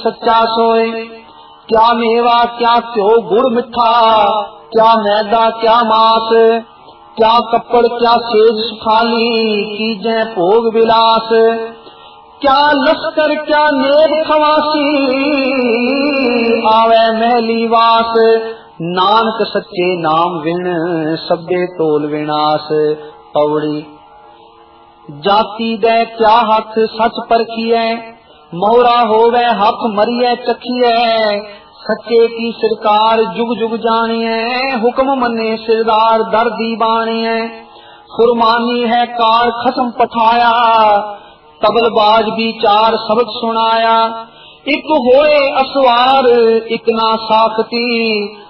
सच्चा सोए। क्या मेवा क्या घ्यो गुड़ मिठा, क्या मैदा क्या मास, क्या कपड़ क्या सेज सुखाली, कीजे भोग विलास। क्या लश्कर क्या नेक खवासी, आवे महली वास। नानक सच्चे नाम विण, सबे तोल विनाश। पौड़ी जाति दे क्या हाथ सच परखिए, मोहरा होवे हाथ मरिए चखिए। सच्चे की सरकार जुग जुग जानिए, हुक्म मने सिरदार दर्दी बानिए। फुरमानी है कार खसम पठाया, तबलबाज भी चार सबक सुनाया। एक होए असवार एक ना साखती,